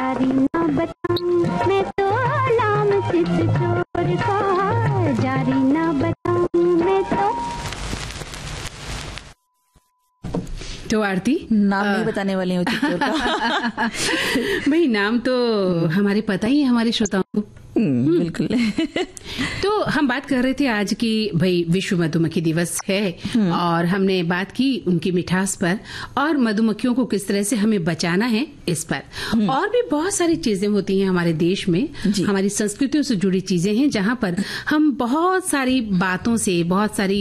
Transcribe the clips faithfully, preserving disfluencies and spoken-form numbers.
जारी ना बताऊं मैं तो नाम सिद्ध चोर का, जारी ना बताऊं मैं तो। तो आरती नाम नहीं बताने वाली हूँ चित्तौड़ का। भाई नाम तो हमारे पता ही है हमारे श्रोताओं को। बिल्कुल। तो हम बात कर रहे थे आज की भाई विश्व मधुमक्खी दिवस है और हमने बात की उनकी मिठास पर और मधुमक्खियों को किस तरह से हमें बचाना है इस पर। और भी बहुत सारी चीजें होती हैं हमारे देश में, हमारी संस्कृतियों से जुड़ी चीजें हैं जहां पर हम बहुत सारी बातों से, बहुत सारी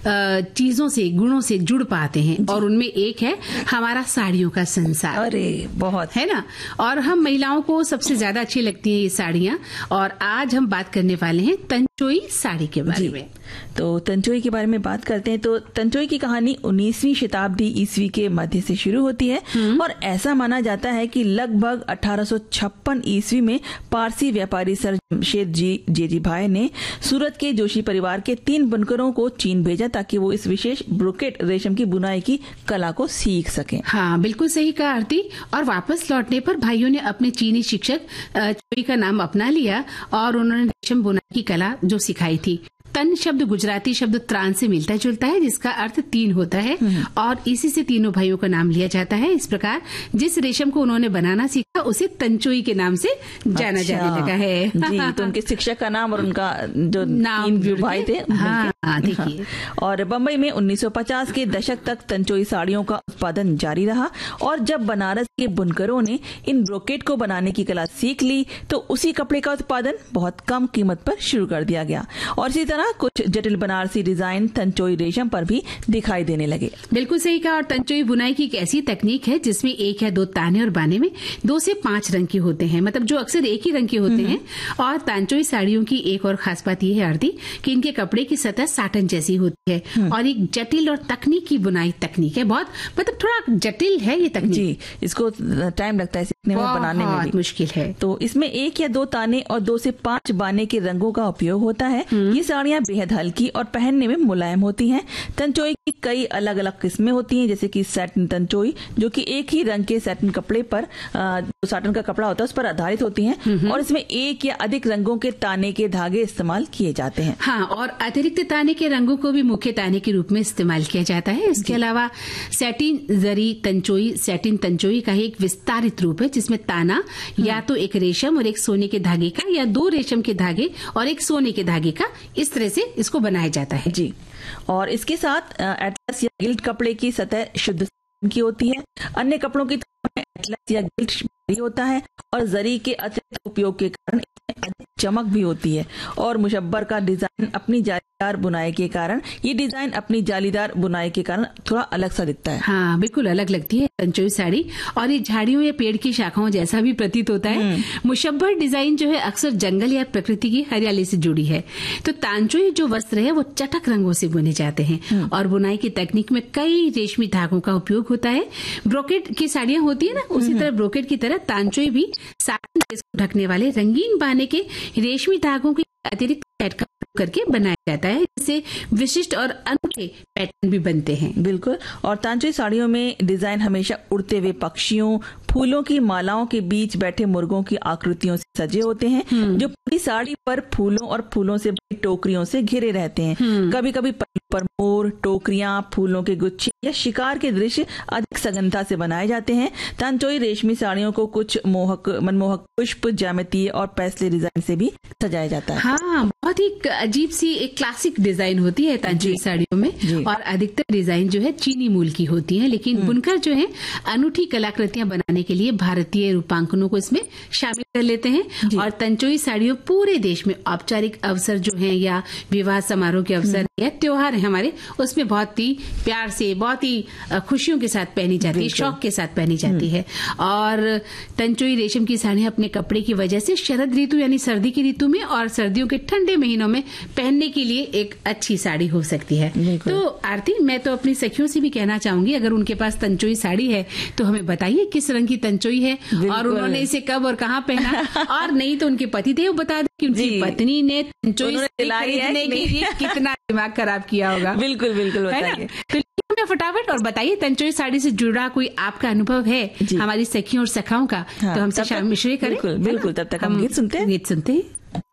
चीजों से, गुणों से जुड़ पाते हैं और उनमें एक है हमारा साड़ियों का संसार। अरे बहुत है ना। और हम महिलाओं को सबसे ज्यादा अच्छी लगती हैं ये साड़ियां और आज हम बात करने वाले हैं तंचोई साड़ी के बारे में। तो तंचोई के बारे में बात करते हैं। तो तंचोई की कहानी उन्नीसवीं शताब्दी ईस्वी के मध्य से शुरू होती है और ऐसा माना जाता है कि लगभग अठारह सौ छप्पन ईस्वी में पारसी व्यापारी सर जमशेद जी जेजी भाई ने सूरत के जोशी परिवार के तीन बुनकरों को चीन भेजा ताकि वो इस विशेष ब्रोकेट रेशम की बुनाई की कला को सीख सकें। हाँ, बिल्कुल सही कहा आरती। और वापस लौटने पर भाइयों ने अपने चीनी शिक्षक चोई का नाम अपना लिया और उन्होंने रेशम बुनाई की कला जो सिखाई थी। तन शब्द गुजराती शब्द त्रान से मिलता जुलता है जिसका अर्थ तीन होता है और इसी से तीनों भाइयों का नाम लिया जाता है। इस प्रकार जिस रेशम को उन्होंने बनाना सीखा उसे तंचोई के नाम से जाना अच्छा, जाने लगा है। जी, तो उनके शिक्षक का नाम और उनका जो नाम तीन भाई थे। हाँ, हाँ, देखिए। और बम्बई में उन्नीस सौ पचास के दशक तक तंचोई साड़ियों का उत्पादन जारी रहा और जब बनारस के बुनकरों ने इन ब्रोकेट को बनाने की कला सीख ली तो उसी कपड़े का उत्पादन बहुत कम कीमत पर शुरू कर दिया गया और इसी तरह कुछ जटिल बनारसी डिजाइन तंचोई रेशम पर भी दिखाई देने लगे। बिल्कुल सही कहा। और तंचोई बुनाई की एक ऐसी तकनीक है जिसमें एक या दो ताने और बाने में दो से पांच रंग के होते हैं, मतलब जो अक्सर एक ही रंग के होते हैं। और तंचोई साड़ियों की एक और खास बात यह है आरती कि इनके कपड़े की सतह साटन जैसी होती है और एक जटिल और तकनीकी बुनाई तकनीक है। बहुत मतलब थोड़ा जटिल है ये तकनीक। जी, इसको टाइम लगता है सीखने में, बनाने में भी मुश्किल है। तो इसमें एक या दो ताने और दो से पांच बाने के रंगों का उपयोग होता है। ये साड़ियां बेहद हल्की और पहनने में मुलायम होती हैं। तंचोई की कई अलग अलग किस्में होती हैं जैसे कि सैटिन तंचोई जो कि एक ही रंग के सैटिन कपड़े पर जो साटन का कपड़ा होता है उस पर आधारित होती हैं और इसमें एक या अधिक रंगों के ताने के धागे इस्तेमाल किए जाते हैं। हाँ, और अतिरिक्त ताने के रंगों को भी मुख्य ताने के रूप में इस्तेमाल किया जाता है। इसके अलावा सैटिन जरी तंचोई सैटिन तंचोई का एक विस्तारित रूप है जिसमें ताना या तो एक रेशम और एक सोने के धागे का या दो रेशम के धागे और एक सोने के धागे का, इस तरह से इसको बनाया जाता है। जी, और इसके साथ एटलस या गिल्ट कपड़े की सतह शुद्ध की होती है। अन्य कपड़ों की तुलना में एटलस या गिल्ट भारी होता है और जरी के अतिरिक्त उपयोग के कारण इसमें अधिक चमक भी होती है और मुशब्बर का डिजाइन अपनी जालीदार बुनाई के कारण ये डिजाइन अपनी जालीदार बुनाई के कारण थोड़ा अलग सा दिखता है। हाँ, बिल्कुल अलग लगती है तंचोई साड़ी और ये झाड़ियों या पेड़ की शाखाओं जैसा भी प्रतीत होता है। मुशब्बर डिजाइन जो है अक्सर जंगल या प्रकृति की हरियाली से जुड़ी है। तो तंचोई जो वस्त्र है वो चटक रंगों से बुने जाते हैं और बुनाई की तकनीक में कई रेशमी धागों का उपयोग होता है। ब्रोकेट की साड़ियां होती है ना, उसी तरह ब्रोकेट की तरह तंचोई भी साटन ड्रेस को ढकने वाले रंगीन बाने के रेशमी धागों की अतिरिक्त सेट का उपयोग करके बनाया जाता है जिससे विशिष्ट और अनोखे पैटर्न भी बनते हैं। बिल्कुल। और तंचोई साड़ियों में डिजाइन हमेशा उड़ते हुए पक्षियों, फूलों की मालाओं के बीच बैठे मुर्गों की आकृतियों से सजे होते हैं जो पूरी साड़ी पर फूलों और फूलों से बड़ी टोकरियों से घिरे रहते हैं। कभी कभी पर मोर, टोकरियां, फूलों के गुच्छे या शिकार के दृश्य अधिक सघनता से बनाए जाते हैं। तंचोई रेशमी साड़ियों को कुछ मोहक मनमोहक पुष्प, ज्यामितीय और पैसले डिजाइन से भी सजाया जाता है। हाँ, बहुत ही अजीब सी एक क्लासिक डिजाइन होती है तंचोई साड़ियों में और अधिकतर डिजाइन जो है चीनी मूल की होती है, लेकिन बुनकर जो है अनूठी कलाकृतियां बनाने के लिए भारतीय रूपांकनों को इसमें शामिल कर लेते हैं। और तंचोई साड़ियों पूरे देश में औपचारिक अवसर जो है या विवाह समारोह के अवसर या त्योहार है हमारे, उसमें बहुत ही प्यार से, बहुत ही खुशियों के साथ पहनी जाती है, शौक के साथ पहनी जाती है। और तंचोई रेशम की साड़ियां अपने कपड़े की वजह से शरद ऋतु यानी सर्दी की ऋतु में और सर्दियों के ठंडे महीनों में पहनने के लिए एक अच्छी साड़ी हो सकती है। तो आरती, मैं तो अपनी सखियों से भी कहना चाहूंगी अगर उनके पास तंचोई साड़ी है तो हमें बताइए किस रंग की तंचोई है और उन्होंने इसे कब और कहाँ पहना, और नहीं तो उनके पतिदेव बता दें कि उनकी पत्नी ने तंचोई खरीदने के लिए कितना दिमाग खराब किया होगा। बिल्कुल बिल्कुल बताइए। तो ना फटाफट और बताइए तंचोई साड़ी से जुड़ा कोई आपका अनुभव है हमारी सखियों और सखाओं का, हाँ, तो हमसे शामिल करें। बिल्कुल बिल्कुल, तब तक हम गीत सुनते हैं गीत सुनते हैं।